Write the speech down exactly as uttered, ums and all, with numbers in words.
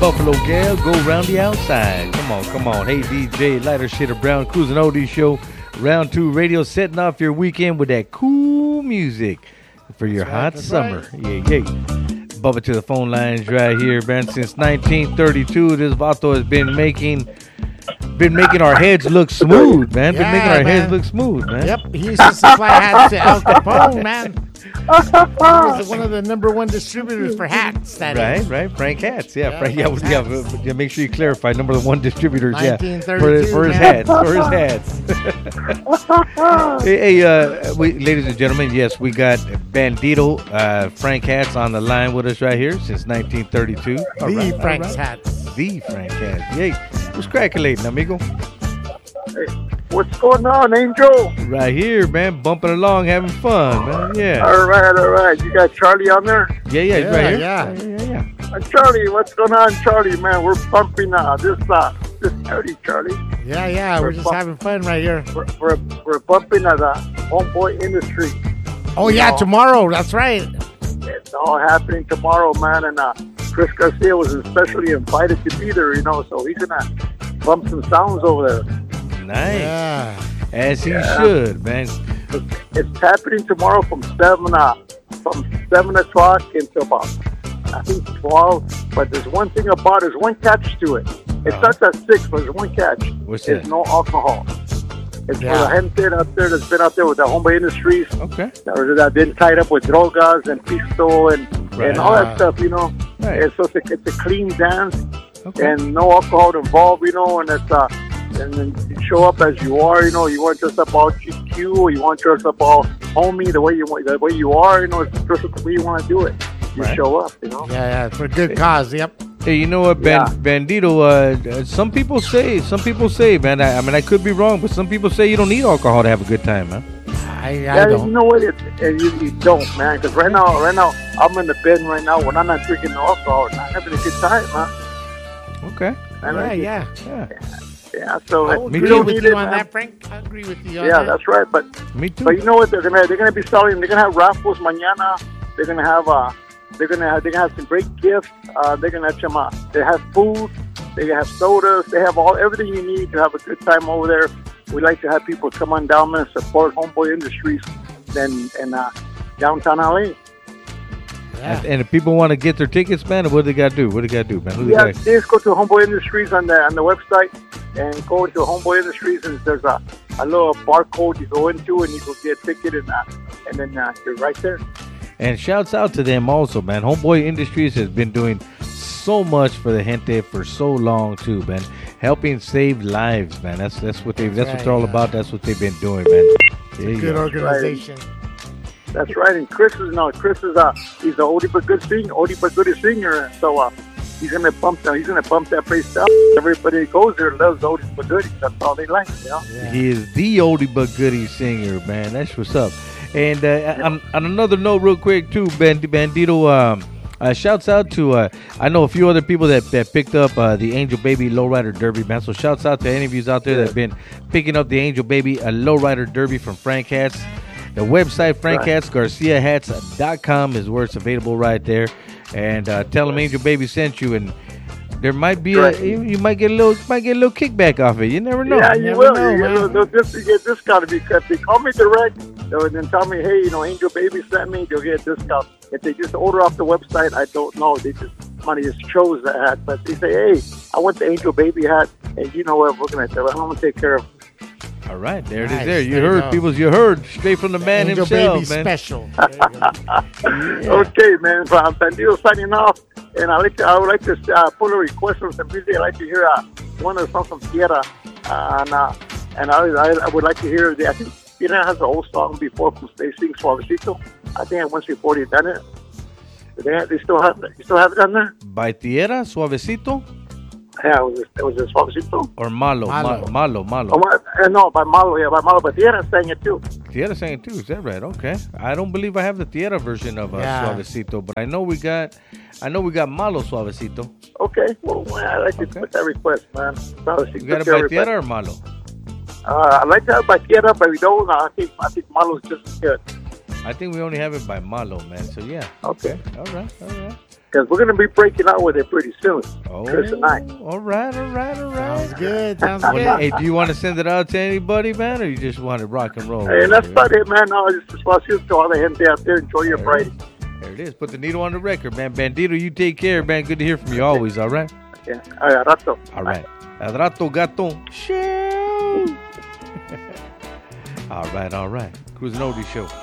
Buffalo gal, go round the outside. Come on, come on. Hey, D J, lighter shade of brown, cruising oldies show. Round two radio, setting off your weekend with that cool music for your that's hot right, summer. right. Yeah, yeah. Bubba to the phone lines right here, man. Since nineteen thirty-two, this Vato has been making been making our heads look smooth, man. Been Yeah, making our man. heads look smooth, man. Yep, he used to supply hats to Al Capone, man. He was one of the number one distributors for hats. That Right, is. right. Frank Hats. Yeah, Yeah, Frank, yeah, Frank's yeah, Hats. yeah, make sure you clarify number one distributors, yeah. For, his- nineteen for his thirty-two, hats. For his hats. hey, hey uh, we, ladies and gentlemen, yes, we got Bandito uh, Frank Hats on the line with us right here since nineteen thirty-two. All The right, all Frank's right. hats. The Frank Hats. Yay. What's cracking, amigo? Hey, what's going on, Angel? Right here, man. Bumping along, having fun, man. Yeah. All right, all right. You got Charlie on there? Yeah, yeah, he's right here. Yeah, yeah, yeah. yeah. Uh, Charlie, what's going on, Charlie, man? We're bumping uh, this uh, this Saturday, Charlie. Yeah, yeah, we're, We're just bu- having fun right here. We're, we're, we're bumping at the Homeboy Industry. Oh, yeah, know. tomorrow. That's right. It's all happening tomorrow, man. And uh, Chris Garcia was especially invited to be there, you know, so he's going to bump some sounds over there. Nice. Yeah. As he Yeah. should, man. It's, it's happening tomorrow from seven uh, from seven o'clock until about I think twelve. But there's one thing about it, there's one catch to it. It Uh-huh. starts at six, but there's one catch. What's There's that? no alcohol. It's Yeah. for the gente out there that's been out there with the Homeboy Industries Okay. that are that been tied up with drogas and pisto and Right. and all that stuff, you know. Right. And so it's a, it's a clean dance Okay. and no alcohol involved, you know, and it's uh and then you show up as you are, you know, you want dress up all G Q or you want dress up all homey the way you want the way you are, you know, it's dress up the way you want to do it. You Right. show up, you know. Yeah, yeah, for a good cause. Yep. Hey, you know what, ben, Yeah. Bandito? Uh, uh, some people say, some people say, man. I, I mean, I could be wrong, but some people say you don't need alcohol to have a good time, man. I, I Yeah, don't. you know what? It, it, you, you don't, man. Because right now, right now, I'm in the bed right now when I'm not drinking no alcohol. and I'm having a good time, man. Okay. And Yeah, I- yeah. Yeah. yeah. So I uh, would Me agree too. don't with need you it, on man. that, Frank. I agree with you on Yeah, that. that's right. But Me too. but you know what? They're gonna they're gonna be selling. They're gonna have raffles mañana. They're gonna have uh they're gonna have, they're gonna have some great gifts. Uh, they're gonna have some. Uh, they have food. They have sodas. They have all everything you need to have a good time over there. We like to have people come on down and support Homeboy Industries, and and uh, downtown L A. Yeah. And, and if people want to get their tickets, man, what do they got to do? What do they got to do, man? Who they Yeah, got? just go to Homeboy Industries on the on the website and go into Homeboy Industries, and there's a, a little barcode you go into, and you go get a ticket, and uh, and then uh, you're right there. And shouts out to them also, man. Homeboy Industries has been doing so much for the gente for so long too, man. Helping save lives, man. That's that's what they that's what right, they're all yeah. about. That's what they've been doing, man. There you Good go. organization. That's right. And Chris is no Chris is uh he's a oldie but good singer, oldie but good singer. And so uh, he's gonna bump that he's gonna bump that place up. Everybody that goes there loves oldie but goodies. That's all they like, you know. Yeah. He is the oldie but goodie singer, man. That's what's up. And uh, on, on another note, real quick too, Band- Bandito. Um, uh, shouts out to uh, I know a few other people that, that picked up uh, the Angel Baby Lowrider Derby, man. So shouts out to any of you out there that have been picking up the Angel Baby a Lowrider Derby from Frank Hats. The website frank hats garcia hats dot com is where it's available right there. And uh, tell them Angel Baby sent you, and there might be Right. a you, you might get a little you might get a little kickback off it. You never know. Yeah, You you never will. know, you man. know, they'll just you get discount if, you, if they call me direct. They'll then tell me, hey, you know, Angel Baby sent me. They'll get a discount. If they just order off the website, I don't know. They just money just chose the hat, but they say, hey, I want the Angel Baby hat, and you know what? We're gonna tell. I'm gonna take care of. All right, there it Nice, is. There you there you heard, go. people. You heard straight from the man Angel himself, Baby man. special. There you go. Okay, man. So I'm Bandito signing off, and I like to, I would like to uh, put a request from some music. I like to hear uh, one of the songs from Tierra, uh, and uh, and I, I, I would like to hear. The, I think Tierra has an old song before from They Sing Suavecito. I think once before they done it. Do They, they still have you still have it on there. By Tierra, Suavecito, Yeah, it was it was a Suavecito. or Malo? Malo. Ma- Malo, Malo. Oh, what- uh, no, by Malo, yeah, by Malo, but Tierra sang it too. Tierra sang it too. Is that right? Okay. I don't believe I have the Tierra version of uh, Yeah. Suavecito, but I know we got, I know we got Malo Suavecito. Okay, well, man, I like to Okay. put that request, man. Suavecito, You got it Tierra by request. Tierra or Malo? Uh, I like that by Tierra, but we don't. I think I think Malo's just as good. I think we only have it by Malo, man. So yeah. Okay. All right. All right. because we're going to be breaking out with it pretty soon. Oh, Chris and I. all right, all right, all Sounds right. good. Sounds Well, good. hey, do you want to send it out to anybody, man, or you just want to rock and roll? Hey, that's about it, man. No, it's just to all the gente out there. Enjoy your Friday. There it is. Put the needle on the record, man. Bandito, you take care, man. Good to hear from you always, all right? Yeah. All right, rato. All right. Al rato, gato. Show. All right, all right. Cruz and Odie Show.